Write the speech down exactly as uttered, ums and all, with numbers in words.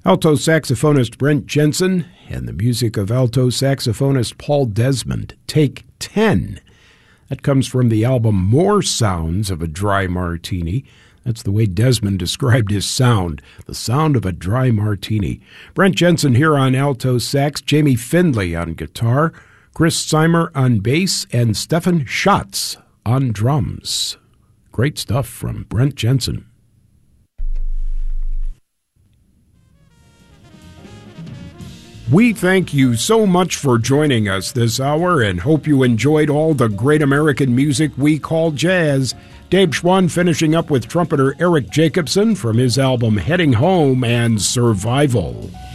Alto saxophonist Brent Jensen and the music of alto saxophonist Paul Desmond, Take ten. That comes from the album More Sounds of a Dry Martini. That's the way Desmond described his sound, the sound of a dry martini. Brent Jensen here on alto sax, Jamie Findlay on guitar, Chris Seimer on bass, and Stefan Schatz on drums. Great stuff from Brent Jensen. We thank you so much for joining us this hour and hope you enjoyed all the great American music we call jazz. Dave Schwann finishing up with trumpeter Eric Jacobson from his album Heading Home and Survival.